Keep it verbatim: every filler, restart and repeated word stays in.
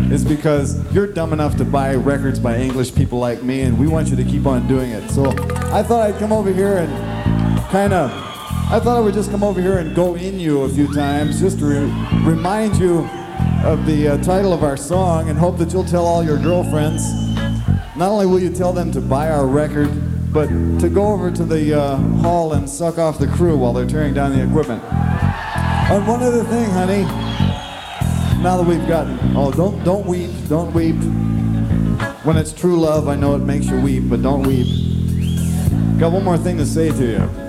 is because you're dumb enough to buy records by English people like me, and we want you to keep on doing it. So I thought I'd come over here and kind of, I thought I would just come over here and go in you a few times just to re- remind you of the uh, title of our song and hope that you'll tell all your girlfriends. Not only will you tell them to buy our record, but to go over to the uh, hall and suck off the crew while they're tearing down the equipment. And one other thing, honey, now that we've gotten, oh, don't don't weep, don't weep. When it's true love, I know it makes you weep, but don't weep. Got one more thing to say to you.